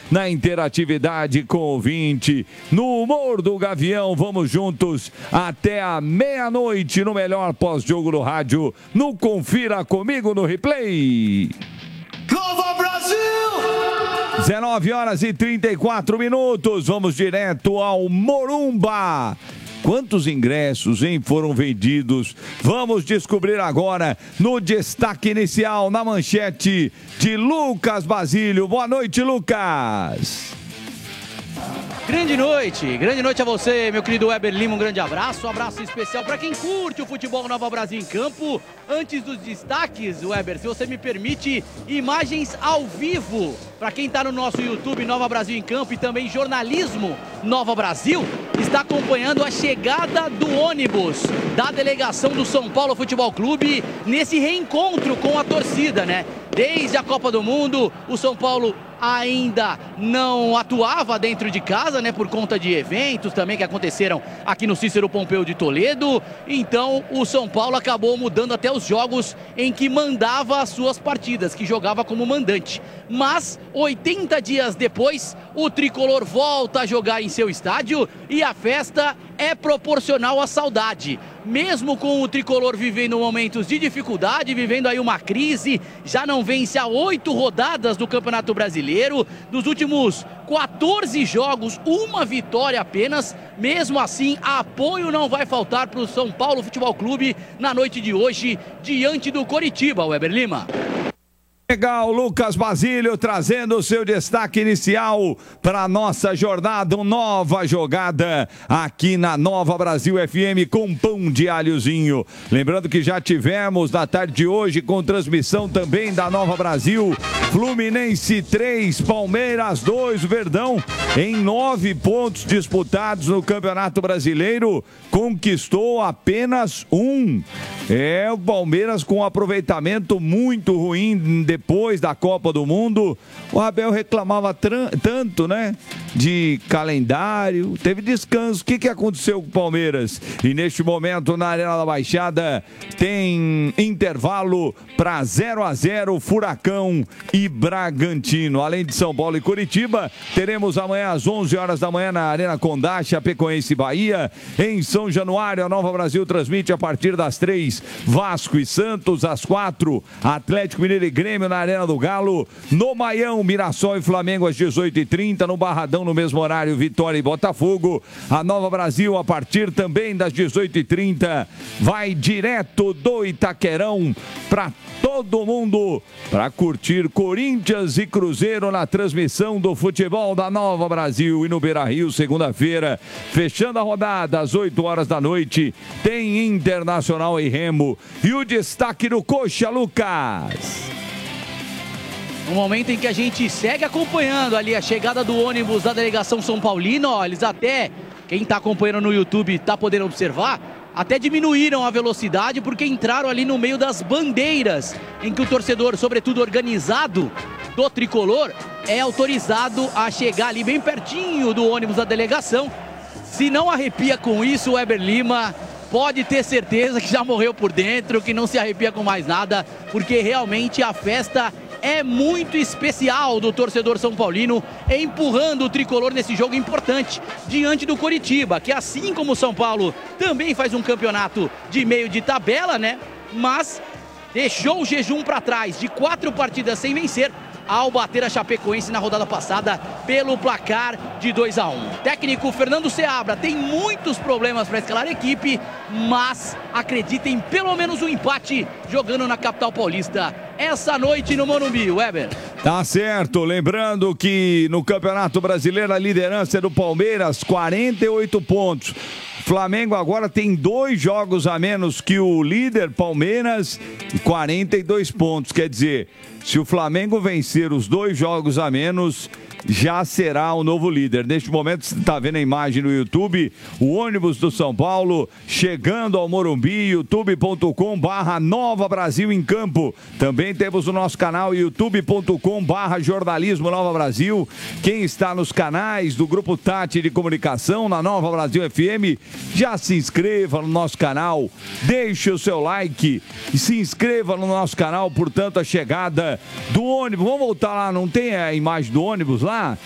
na interatividade com o ouvinte, no humor do Gavião. Vamos juntos até a meia-noite no melhor pós-jogo do rádio, no Confira Comigo no Replay. Nova Brasil! 19 horas e 34 minutos, vamos direto ao Morumba. Quantos ingressos, hein, foram vendidos? Vamos descobrir agora no destaque inicial, na manchete de Lucas Basílio. Boa noite, Lucas. Grande noite a você, meu querido Weber Lima, um grande abraço, um abraço especial para quem curte o futebol Nova Brasil em campo. Antes dos destaques, Weber, se você me permite, imagens ao vivo para quem está no nosso YouTube Nova Brasil em Campo e também jornalismo Nova Brasil, está acompanhando a chegada do ônibus da delegação do São Paulo Futebol Clube nesse reencontro com a torcida, né? Desde a Copa do Mundo, o São Paulo ainda não atuava dentro de casa, né, por conta de eventos também que aconteceram aqui no Cícero Pompeu de Toledo. Então o São Paulo acabou mudando até os jogos em que mandava as suas partidas, que jogava como mandante. Mas 80 dias depois, o tricolor volta a jogar em seu estádio e a festa é proporcional à saudade. Mesmo com o tricolor vivendo momentos de dificuldade, vivendo aí uma crise, já não vence há 8 rodadas do Campeonato Brasileiro. Dos últimos 14 jogos, uma vitória apenas. Mesmo assim, apoio não vai faltar para o São Paulo Futebol Clube na noite de hoje, diante do Coritiba, Weber Lima. Legal, Lucas Basílio trazendo o seu destaque inicial para a nossa jornada, uma nova jogada aqui na Nova Brasil FM com pão de alhozinho. Lembrando que já tivemos na tarde de hoje com transmissão também da Nova Brasil, Fluminense 3, Palmeiras 2, Verdão em 9 pontos disputados no Campeonato Brasileiro, conquistou apenas 1. É, o Palmeiras com um aproveitamento muito ruim depois da Copa do Mundo. O Abel reclamava tanto, né, de calendário, teve descanso. O que aconteceu com o Palmeiras? E neste momento na Arena da Baixada tem intervalo para 0-0 Furacão e Bragantino. Além de São Paulo e Curitiba, teremos amanhã às 11 horas da manhã na Arena Condá, Chapecoense e Bahia. Em São Januário, a Nova Brasil transmite a partir das 3, Vasco e Santos, às 4, Atlético Mineiro e Grêmio na Arena do Galo. No Maião, Mirassol e Flamengo às 18h30. No Barradão, no mesmo horário, Vitória e Botafogo. A Nova Brasil, a partir também das 18h30, vai direto do Itaquerão para todo mundo para curtir Corinthians e Cruzeiro na transmissão do futebol da Nova Brasil. E no Beira-Rio, segunda-feira, fechando a rodada às 8 horas da noite, tem Internacional e Remo. E o destaque do Coxa, Lucas. Um momento em que a gente segue acompanhando ali a chegada do ônibus da delegação São Paulino. Ó, eles até, quem está acompanhando no YouTube está podendo observar, até diminuíram a velocidade porque entraram ali no meio das bandeiras, em que o torcedor, sobretudo organizado do tricolor, é autorizado a chegar ali bem pertinho do ônibus da delegação. Se não arrepia com isso, o Weber Lima pode ter certeza que já morreu por dentro, que não se arrepia com mais nada, porque realmente a festa é muito especial do torcedor São Paulino, empurrando o tricolor nesse jogo importante diante do Coritiba, que assim como o São Paulo também faz um campeonato de meio de tabela, né? Mas deixou o jejum para trás de 4 partidas sem vencer ao bater a Chapecoense na rodada passada pelo placar de 2-1. Técnico Fernando Seabra tem muitos problemas para escalar a equipe, mas acredita em pelo menos um empate jogando na capital paulista essa noite no Morumbi, Weber. Tá certo, lembrando que no Campeonato Brasileiro a liderança é do Palmeiras, 48 pontos. Flamengo agora tem 2 jogos a menos que o líder Palmeiras e 42 pontos. Quer dizer, se o Flamengo vencer os 2 jogos a menos, já será o novo líder. Neste momento, você está vendo a imagem no YouTube, o ônibus do São Paulo chegando ao Morumbi, youtube.com/Nova Brasil em Campo. Também temos o nosso canal youtube.com/Jornalismo Nova Brasil. Quem está nos canais do Grupo Tati de Comunicação na Nova Brasil FM, já se inscreva no nosso canal, deixe o seu like e se inscreva no nosso canal. Portanto, a chegada do ônibus, vamos voltar lá, não tem a imagem do ônibus lá?